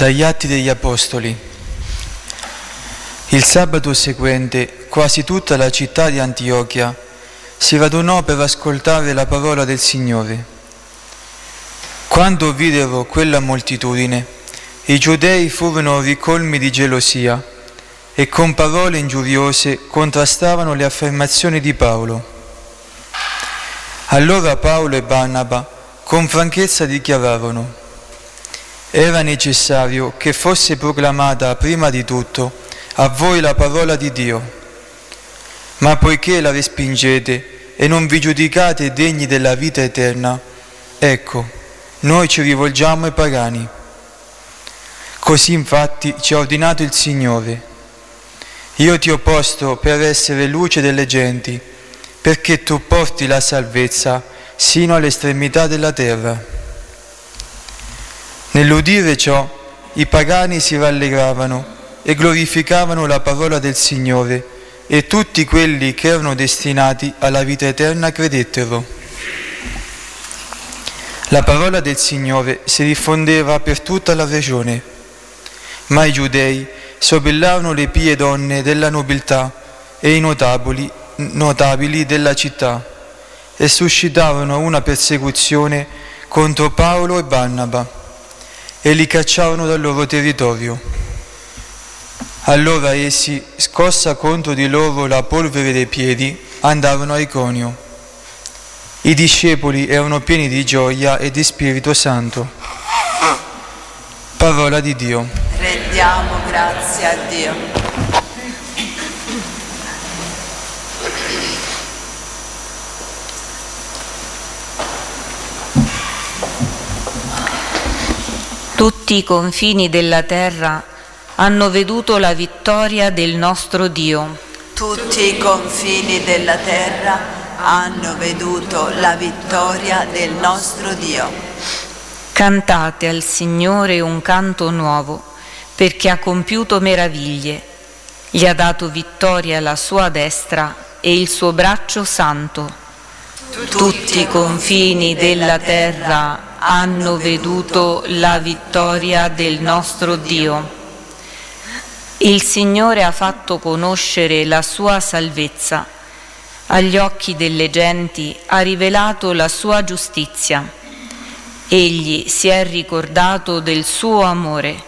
Dagli Atti degli Apostoli. Il sabato seguente, quasi tutta la città di Antiochia si radunò per ascoltare la parola del Signore. Quando videro quella moltitudine, i giudei furono ricolmi di gelosia e con parole ingiuriose contrastavano le affermazioni di Paolo. Allora Paolo e Barnaba con franchezza dichiararono: era necessario che fosse proclamata prima di tutto a voi la parola di Dio, ma poiché la respingete e non vi giudicate degni della vita eterna, ecco, noi ci rivolgiamo ai pagani. Così infatti ci ha ordinato il Signore: io ti ho posto per essere luce delle genti, perché tu porti la salvezza sino all'estremità della terra. Nell'udire ciò, i pagani si rallegravano e glorificavano la parola del Signore, e tutti quelli che erano destinati alla vita eterna credettero. La parola del Signore si diffondeva per tutta la regione, ma i giudei sobellarono le pie donne della nobiltà e i notabili della città e suscitarono una persecuzione contro Paolo e Barnaba e li cacciarono dal loro territorio. Allora essi, scossa contro di loro la polvere dei piedi, andarono a Iconio. I discepoli erano pieni di gioia e di Spirito Santo. Parola di Dio. Rendiamo grazie a Dio. Tutti i confini della terra hanno veduto la vittoria del nostro Dio. Tutti i confini della terra hanno veduto la vittoria del nostro Dio. Cantate al Signore un canto nuovo, perché ha compiuto meraviglie. Gli ha dato vittoria la sua destra e il suo braccio santo. Tutti i confini della terra hanno veduto la vittoria del nostro Dio. Il Signore ha fatto conoscere la sua salvezza. Agli occhi delle genti ha rivelato la sua giustizia. Egli si è ricordato del suo amore